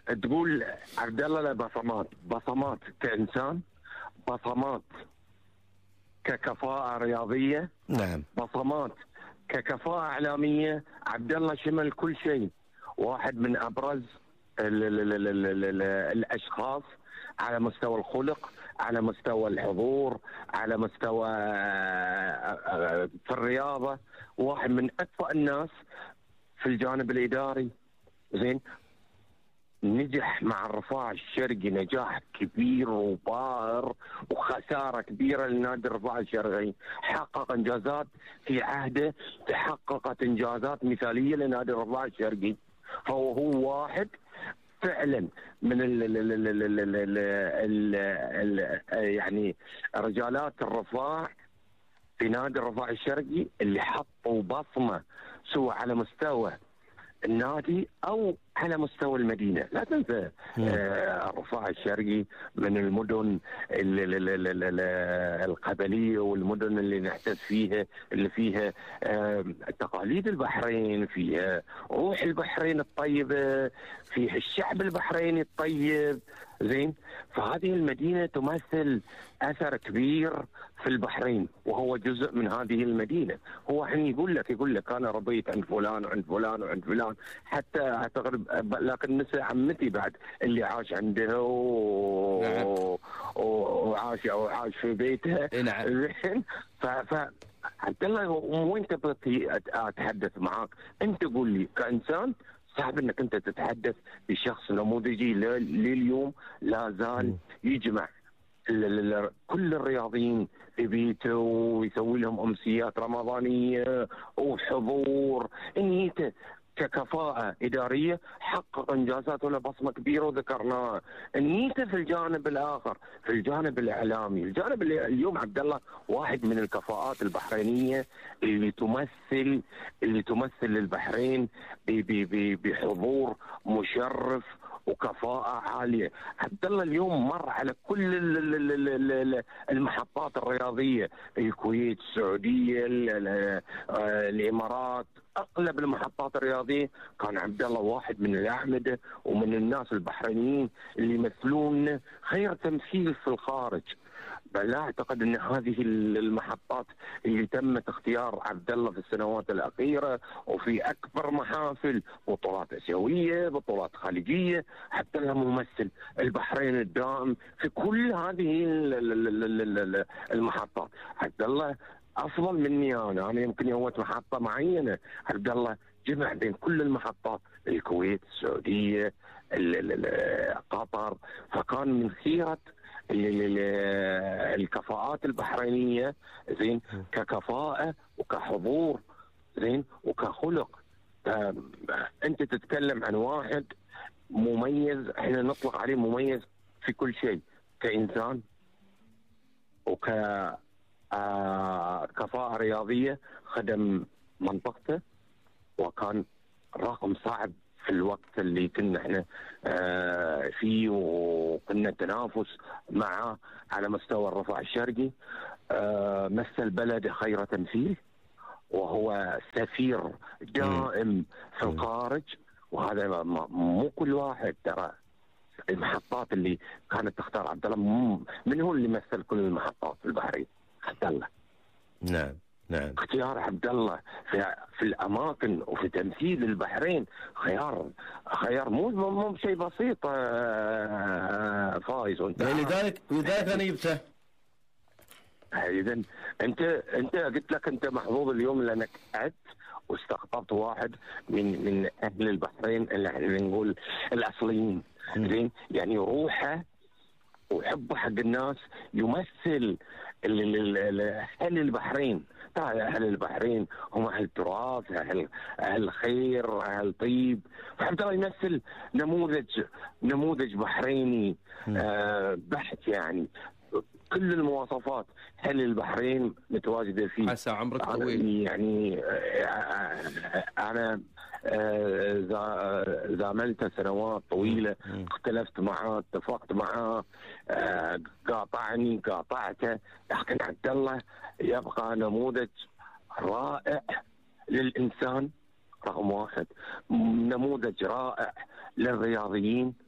تقول عبد الله له بصمات، بصمات كإنسان، بصمات ككفاءة رياضية، نعم، بصمات ككفاءة إعلامية. عبد الله شمل كل شيء، واحد من أبرز الأشخاص على مستوى الخلق، على مستوى الحضور، على مستوى في الرياضة، واحد من أكفأ الناس في الجانب الإداري. زين، نجح مع الرفاع الشرقي نجاح كبير وباهر، وخسارة كبيرة لنادي الرفاع الشرقي. حقق إنجازات في عهده، تحققت إنجازات مثالية لنادي الرفاع الشرقي. هو واحد فعلا من يعني رجالات الرفاع في نادي الرفاع الشرقي اللي حطوا بصمة سواء على مستوى النادي او على مستوى المدينه. لا تنسى الرفاع الشرقي من المدن القبليه والمدن اللي نحتز فيها، اللي فيها تقاليد البحرين، فيها روح البحرين الطيبه، فيها الشعب البحريني الطيب. زين، فهذه المدينه تمثل اثر كبير في البحرين، وهو جزء من هذه المدينه. هو الحين يقول لك انا ربيت عند فلان وعند فلان وعند فلان، حتى اعتقد لكن نسى عمتي بعد اللي عاش عنده وعاش في بيتها. نعم. عبد الله، وين تبغى اتحدث معاك؟ انت قول لي كانسان صعب انك انت تتحدث بشخص نموذجي لليوم لا زال يجمع كل الرياضيين في بيته ويسوي لهم امسيات رمضانيه وحضور. نيته ككفاءة إدارية حقق إنجازات ولا بصمة كبيرة وذكرناها. نيته في الجانب الآخر، في الجانب الإعلامي، الجانب اللي اليوم عبد الله واحد من الكفاءات البحرينية اللي تمثل البحرين بحضور مشرف وكفاءة عالية. عبد الله اليوم مر على كل المحطات الرياضية، الكويت، السعودية، الإمارات، أغلب المحطات الرياضية كان عبد الله واحد من الأعمدة ومن الناس البحرينيين اللي يمثلون خير تمثيل في الخارج. بل أعتقد أن هذه المحطات اللي تمت اختيار عبد الله في السنوات الأخيرة وفي أكبر محافل، بطولات آسيوية، بطولات خليجية، عبد الله ممثل البحرين الدائم في كل هذه المحطات. عبد الله أفضل مني أنا يمكن يوت محطة معينة. عبد الله جمع بين كل المحطات، الكويت، السعودية، قطر، فكان من خيرة الكفاءات البحرينية. زين، ككفاءة وكحضور، زين، وكخلق. أنت تتكلم عن واحد مميز، احنا نطلق عليه مميز في كل شيء، كإنسان كفاءة رياضية، خدم منطقته، وكان رقم صعب في الوقت اللي كنا احنا فيه، وكنا تنافس معه على مستوى الرفاع الشرقي. مثل بلد خير تمثيل، وهو سفير دائم في الخارج. وهذا مو كل واحد، ترى المحطات اللي كانت تختار عبد الله من هو اللي مثل كل المحطات في البحرين؟ عبد الله. نعم. اختيار عبد الله في الاماكن وفي تمثيل البحرين خيار مو شيء بسيط. فايز، وانت لذلك انا جبته. اذا انت قلت لك انت محظوظ اليوم لانك قعدت واستقطبت واحد من اهل البحرين اللي احنا نقول الاصليين. زين، يعني روحه وحبه حق الناس يمثل اهل البحرين. أهل البحرين هم أهل تراث، أهل خير، أهل طيب. فعبد الله يمثل نموذج بحريني بحت، يعني كل المواصفات أهل البحرين متواجدة فيه. عسى عمرك طويل. يعني أنا زاملته سنوات طويلة، اختلفت معه، اتفقت معه، قاطعته، لكن عبد الله يبقى نموذج رائع للإنسان رقم واحد، نموذج رائع للرياضيين